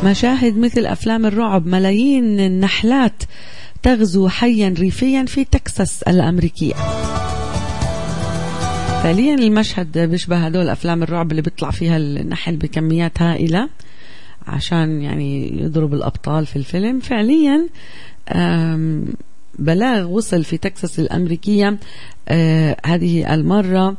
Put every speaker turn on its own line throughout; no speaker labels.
مشاهد مثل أفلام الرعب، ملايين النحلات تغزو حيا ريفيا في تكساس الأمريكية. فعليا المشهد بيشبه هدول أفلام الرعب اللي بيطلع فيها النحل بكميات هائلة عشان يعني يضرب الأبطال في الفيلم. فعليا بلاغ وصل في تكساس الأمريكية هذه المرة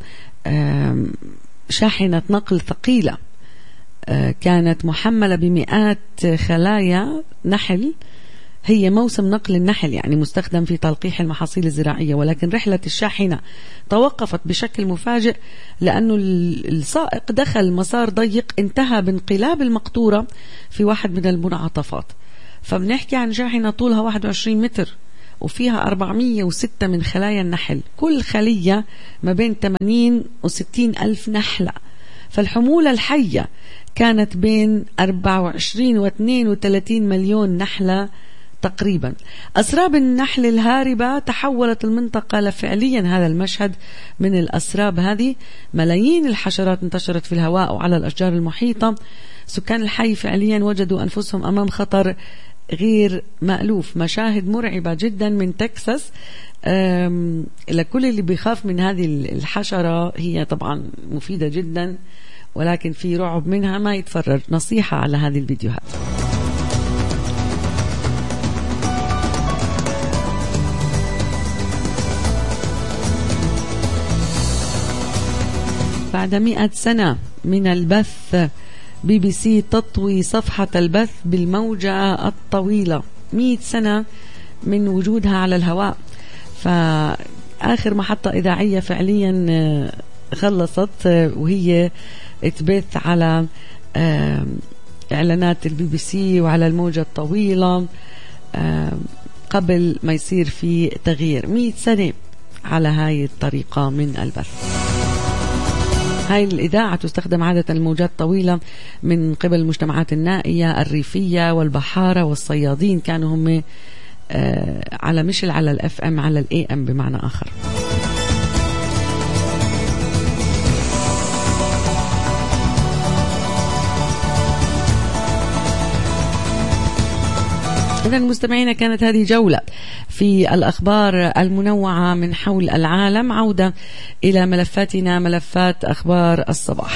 شاحنة نقل ثقيلة كانت محملة بمئات خلايا نحل. هي موسم نقل النحل يعني مستخدم في تلقيح المحاصيل الزراعية، ولكن رحلة الشاحنة توقفت بشكل مفاجئ لأنه السائق دخل مسار ضيق انتهى بانقلاب المقطورة في واحد من المنعطفات. فبنحكي عن شاحنة طولها 21 متر وفيها 406 من خلايا النحل، كل خلية ما بين 80 و60 ألف نحلة. فالحمولة الحية كانت بين 24 و 32 مليون نحلة تقريبا. أسراب النحل الهاربة تحولت المنطقة لفعليا هذا المشهد من الأسراب هذه. ملايين الحشرات انتشرت في الهواء وعلى الأشجار المحيطة. سكان الحي فعليا وجدوا أنفسهم أمام خطر غير مألوف. مشاهد مرعبة جدا من تكساس. لكل اللي بيخاف من هذه الحشرة، هي طبعا مفيدة جدا ولكن في رعب منها، ما يتفرج. نصيحة على هذه الفيديوهات. بعد 100 سنة من البث BBC تطوي صفحة البث بالموجة الطويلة. 100 سنة من وجودها على الهواء. فآخر محطة إذاعية فعليا خلصت وهي تبث على إعلانات BBC وعلى الموجة الطويلة قبل ما يصير في تغيير. 100 سنة على هاي الطريقة من البث. هاي الإذاعة تستخدم عادة الموجات الطويلة من قبل المجتمعات النائية الريفية والبحارة والصيادين. كانوا هم على مش على الأف أم، على الأي أم بمعنى آخر. إذن مستمعينا، كانت هذه جولة في الأخبار المنوعة من حول العالم. عودة إلى ملفاتنا، ملفات أخبار الصباح.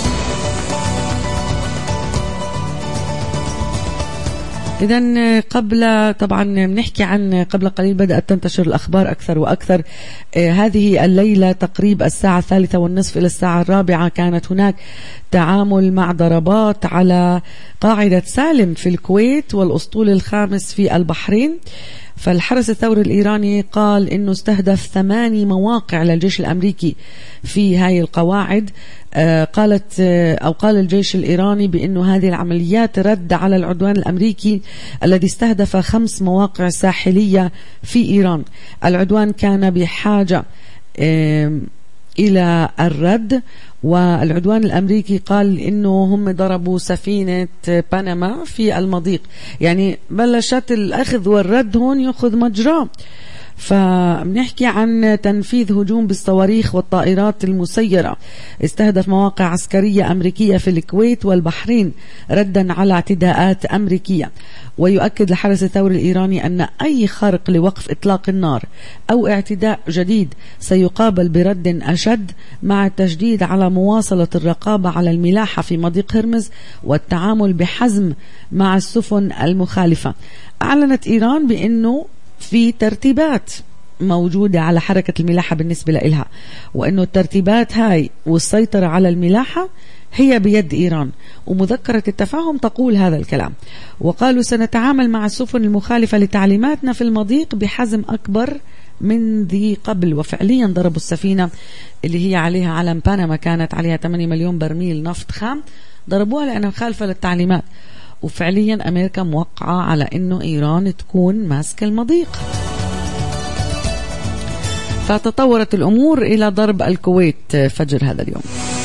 إذن قبل طبعا بنحكي عن قبل قليل بدأت تنتشر الأخبار أكثر وأكثر. هذه الليلة تقريب الساعة 3:30 إلى الساعة 4 كانت هناك تعامل مع ضربات على قاعدة سالم في الكويت والأسطول الخامس في البحرين. فالحرس الثوري الإيراني قال إنه استهدف 8 مواقع للجيش الأمريكي في هاي القواعد. قال الجيش الإيراني بأنه هذه العمليات رد على العدوان الأمريكي الذي استهدف 5 مواقع ساحلية في إيران. العدوان كان بحاجة إلى الرد، والعدوان الأمريكي قال إنه هم ضربوا سفينة بنما في المضيق. يعني بلشت الأخذ والرد هون يأخذ مجراه. فبنحكي عن تنفيذ هجوم بالصواريخ والطائرات المسيرة استهدف مواقع عسكرية أمريكية في الكويت والبحرين ردا على اعتداءات أمريكية. ويؤكد الحرس الثوري الإيراني أن أي خرق لوقف إطلاق النار أو اعتداء جديد سيقابل برد أشد، مع التشديد على مواصلة الرقابة على الملاحة في مضيق هرمز والتعامل بحزم مع السفن المخالفة. أعلنت إيران بأنه في ترتيبات موجودة على حركة الملاحة بالنسبة لإلها، وأنه الترتيبات هاي والسيطرة على الملاحة هي بيد إيران. ومذكرة التفاهم تقول هذا الكلام. وقالوا سنتعامل مع السفن المخالفة لتعليماتنا في المضيق بحزم أكبر من ذي قبل. وفعليا ضربوا السفينة اللي هي عليها علم بنما، كانت عليها 8 مليون برميل نفط خام، ضربوها لأنها مخالفة للتعليمات. وفعليا أمريكا موقعة على أنه إيران تكون ماسكة المضيق. فتطورت الأمور إلى ضرب الكويت فجر هذا اليوم.